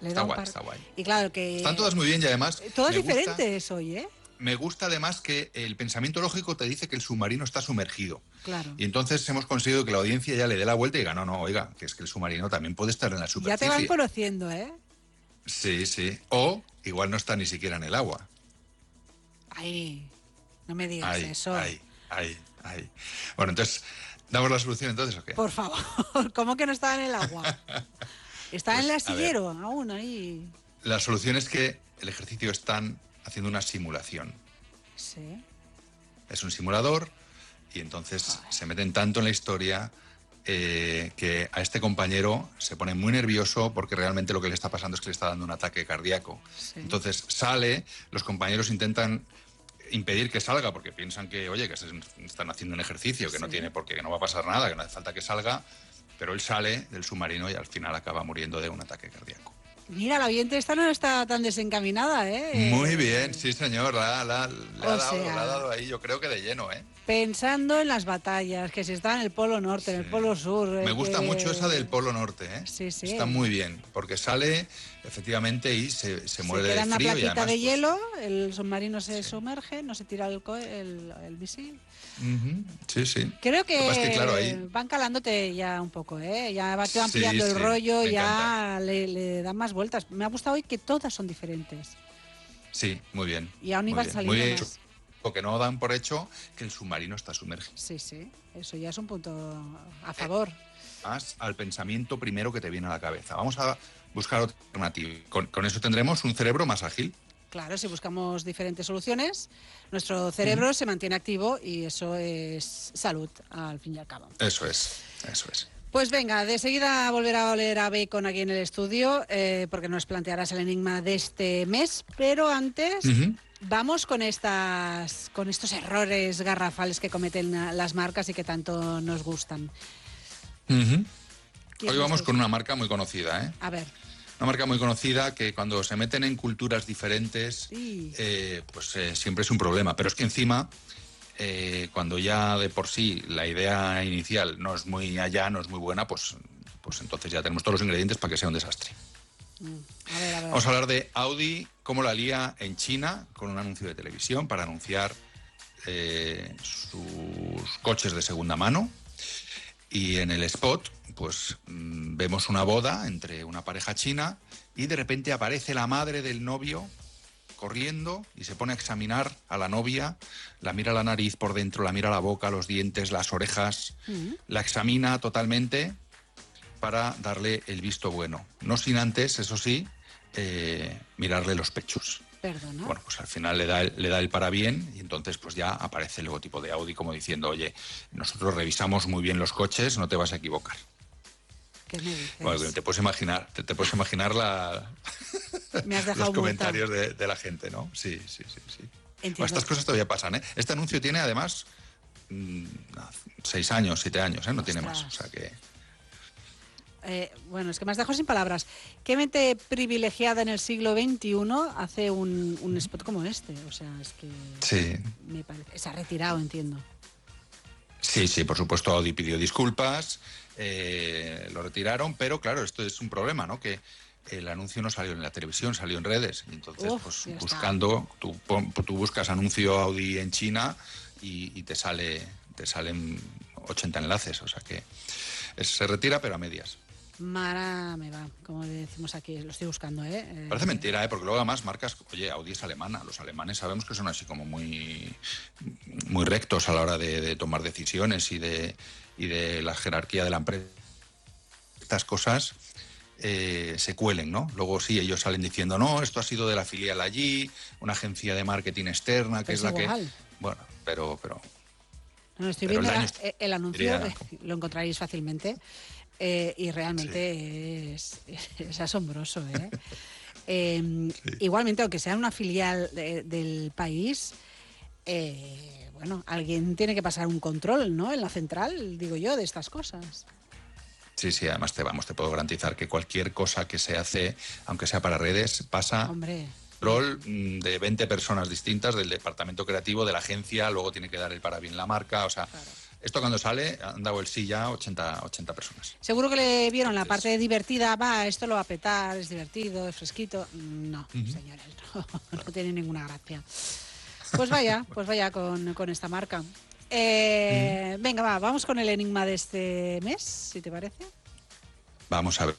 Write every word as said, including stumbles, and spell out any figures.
Le está da un guay, par... está guay. Y claro que... Están todas muy bien y además... Todas me gusta, diferentes hoy, ¿eh? me gusta además que el pensamiento lógico te dice que el submarino está sumergido. Claro. Y entonces hemos conseguido que la audiencia ya le dé la vuelta y diga, no, no, oiga, que es que el submarino también puede estar en la superficie. Ya te van conociendo, ¿eh? Sí, sí. O igual no está ni siquiera en el agua. Ay, no me digas Ay, eso. ay, ay, ay. Bueno, entonces, ¿damos la solución entonces o qué? Por favor, ¿cómo que no está en el agua? Está Pues, en el a astillero, aún ahí. La solución es que el ejercicio están haciendo una simulación. Sí. Es un simulador y entonces Joder. se meten tanto en la historia eh, que a este compañero se pone muy nervioso porque realmente lo que le está pasando es que le está dando un ataque cardíaco. Sí. Entonces sale, los compañeros intentan impedir que salga porque piensan que, oye, que se están haciendo un ejercicio, que Sí. no tiene por qué, que no va a pasar nada, que no hace falta que salga, pero él sale del submarino y al final acaba muriendo de un ataque cardíaco. Mira, la oyente esta no está tan desencaminada, ¿eh? Muy bien, sí señor, la, la, le, ha O dado, sea, le ha dado ahí, yo creo que de lleno, ¿eh? Pensando en las batallas, que si está en el Polo Norte, en el Sí. Polo Sur... Me eh, gusta que... mucho esa del Polo Norte, ¿eh? Sí, sí. Está muy bien, porque sale efectivamente y se, se, se muere queda de una frío plaquita y además... de pues, hielo, el submarino se sí. sumerge, no se tira el, co el, el misil. Uh-huh. Sí, sí. Creo que, Lo que pasa es que, claro, ahí... van calándote ya un poco, ¿eh? Ya te van Sí, pillando el sí, rollo, me ya le, le dan más vueltas. Me ha gustado hoy que todas son diferentes. Sí, muy bien. Y aún muy iban bien, saliendo muy bien. más. Porque no dan por hecho que el submarino está sumergido. Sí, sí, eso ya es un punto a favor. Más al pensamiento primero que te viene a la cabeza. Vamos a buscar otra alternativa. Con, con eso tendremos un cerebro más ágil. Claro, si buscamos diferentes soluciones, nuestro cerebro uh-huh. se mantiene activo y eso es salud, al fin y al cabo. Eso es, eso es. Pues venga, de seguida volverá a oler a bacon aquí en el estudio, eh, porque nos plantearás el enigma de este mes, pero antes uh-huh. vamos con estas, con estos errores garrafales que cometen las marcas y que tanto nos gustan. Uh-huh. Hoy vamos con una marca muy conocida, ¿eh? A ver. Una marca muy conocida que cuando se meten en culturas diferentes, sí. eh, pues eh, siempre es un problema. Pero es que encima, eh, cuando ya de por sí la idea inicial no es muy allá, no es muy buena, pues, pues entonces ya tenemos todos los ingredientes para que sea un desastre. Mm. A ver, a ver. Vamos a hablar de Audi, cómo la lía en China con un anuncio de televisión para anunciar eh, sus coches de segunda mano. Y en el spot, pues mmm, vemos una boda entre una pareja china y de repente aparece la madre del novio corriendo y se pone a examinar a la novia, la mira la nariz por dentro, la mira la boca, los dientes, las orejas, uh-huh. la examina totalmente para darle el visto bueno. No sin antes, eso sí, eh, mirarle los pechos. Perdona. Bueno, pues al final le da, el, le da el parabién y entonces pues ya aparece el logotipo de Audi como diciendo, oye, nosotros revisamos muy bien los coches, no te vas a equivocar. ¿Qué me dices? Bueno, te puedes imaginar, te, te puedes imaginar la, me has dejado los comentarios de, de la gente, ¿no? Sí, sí, sí, sí. Bueno, estas cosas todavía pasan, ¿eh? Este anuncio tiene además mmm, seis años, siete años, ¿eh? No Ostras. Tiene más, o sea que... Eh, bueno, es que me has dejado sin palabras. ¿Qué mente privilegiada en el siglo veintiuno hace un, un spot como este? O sea, es que... Sí. Me parece, se ha retirado, entiendo. Sí, sí, por supuesto Audi pidió disculpas, eh, lo retiraron, pero claro, esto es un problema, ¿no? Que el anuncio no salió en la televisión, salió en redes. Y entonces, Uf, pues buscando, tú, tú buscas anuncio Audi en China y, y te sale, te salen ochenta enlaces, o sea que es, se retira, pero a medias. Mara me va, como decimos aquí, lo estoy buscando, ¿eh? Parece mentira, ¿eh? Porque luego además marcas, oye, Audi es alemana, los alemanes sabemos que son así como muy, muy rectos a la hora de, de tomar decisiones y de, y de la jerarquía de la empresa. Estas cosas eh, se cuelen, ¿no? Luego sí, ellos salen diciendo, no, esto ha sido de la filial allí, una agencia de marketing externa, que pues es la igual. que... Bueno, pero... pero no, estoy pero viendo el, la, el anuncio, diría... lo encontraréis fácilmente. Eh, y realmente sí. es, es asombroso, ¿eh? eh sí. Igualmente, aunque sea una filial de, del país, eh, bueno, alguien tiene que pasar un control, ¿no? En la central, digo yo, de estas cosas. Sí, sí, además te vamos, te puedo garantizar que cualquier cosa que se hace, aunque sea para redes, pasa Hombre. control de veinte personas distintas del departamento creativo, de la agencia, luego tiene que dar el parabién la marca, o sea... Claro. Esto cuando sale han dado el sí ya ochenta, ochenta personas. Seguro que le vieron Entonces, la parte divertida, va, esto lo va a petar, es divertido, es fresquito. No, uh-huh. señores, no, no tiene ninguna gracia. Pues vaya, pues vaya con, con esta marca. Eh, uh-huh. Venga, va, vamos con el enigma de este mes, si te parece. Vamos a ver.